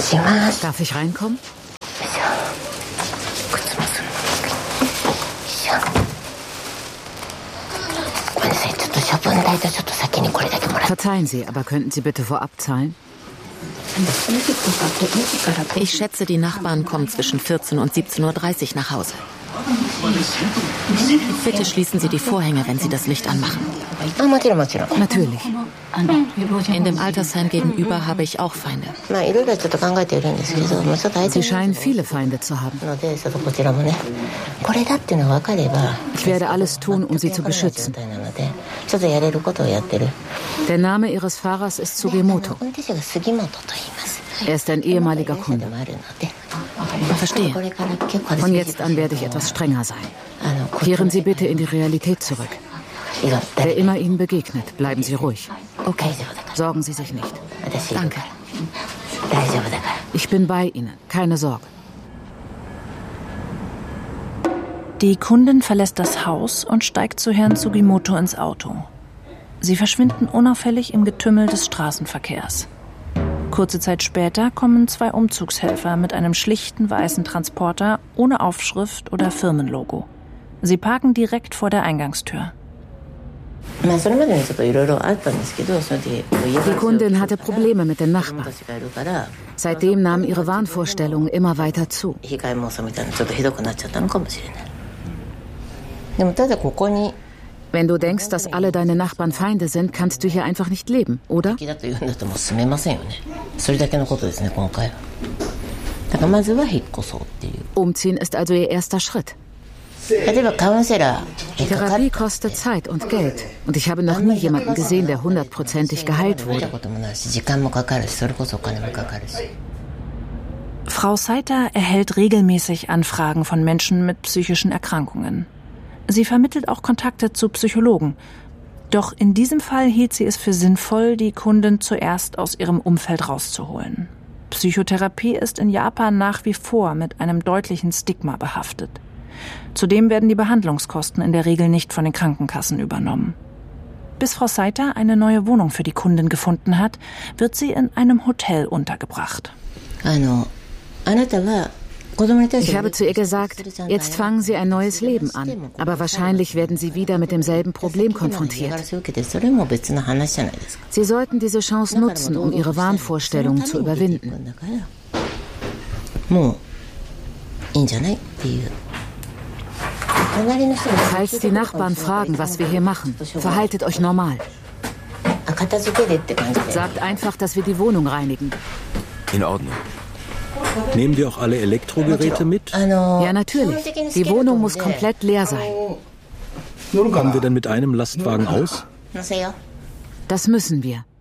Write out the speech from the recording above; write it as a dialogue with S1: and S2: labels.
S1: Darf ich reinkommen? Verzeihen Sie, aber könnten Sie bitte vorab zahlen?
S2: Ich schätze, die Nachbarn kommen zwischen 14 und 17:30 Uhr nach Hause. Bitte schließen Sie die Vorhänge, wenn Sie das Licht anmachen.
S1: Natürlich.
S2: In dem Altersheim gegenüber habe ich auch Feinde.
S1: Sie scheinen viele Feinde zu haben. Ich werde alles tun, um Sie zu beschützen. Der Name Ihres Fahrers ist Sugimoto. Er ist ein ehemaliger Kunde.
S2: Verstehe.
S1: Von jetzt an werde ich etwas strenger sein. Kehren Sie bitte in die Realität zurück. Wer immer Ihnen begegnet, bleiben Sie ruhig.
S2: Okay.
S1: Sorgen Sie sich nicht.
S2: Danke.
S1: Ich bin bei Ihnen, keine Sorge.
S3: Die Kundin verlässt das Haus und steigt zu Herrn Sugimoto ins Auto. Sie verschwinden unauffällig im Getümmel des Straßenverkehrs. Kurze Zeit später kommen 2 Umzugshelfer mit einem schlichten weißen Transporter ohne Aufschrift oder Firmenlogo. Sie parken direkt vor der Eingangstür.
S1: Die Kundin hatte Probleme mit den Nachbarn. Seitdem nahmen ihre Wahnvorstellungen immer weiter zu. Wenn du denkst, dass alle deine Nachbarn Feinde sind, kannst du hier einfach nicht leben, oder? Umziehen ist also ihr erster Schritt. Therapie kostet Zeit und Geld. Und ich habe noch nie jemanden gesehen, der 100%ig geheilt wurde.
S3: Frau Saita erhält regelmäßig Anfragen von Menschen mit psychischen Erkrankungen. Sie vermittelt auch Kontakte zu Psychologen. Doch in diesem Fall hielt sie es für sinnvoll, die Kundin zuerst aus ihrem Umfeld rauszuholen. Psychotherapie ist in Japan nach wie vor mit einem deutlichen Stigma behaftet. Zudem werden die Behandlungskosten in der Regel nicht von den Krankenkassen übernommen. Bis Frau Saita eine neue Wohnung für die Kundin gefunden hat, wird sie in einem Hotel untergebracht.
S1: Ich habe zu ihr gesagt, jetzt fangen Sie ein neues Leben an. Aber wahrscheinlich werden Sie wieder mit demselben Problem konfrontiert. Sie sollten diese Chance nutzen, um Ihre Wahnvorstellungen zu überwinden. Falls die Nachbarn fragen, was wir hier machen, verhaltet euch normal. Sagt einfach, dass wir die Wohnung reinigen.
S4: In Ordnung. Nehmen wir auch alle Elektrogeräte mit?
S1: Ja, natürlich. Die Wohnung muss komplett leer sein.
S4: Kommen wir dann mit einem Lastwagen aus?
S1: Das müssen wir.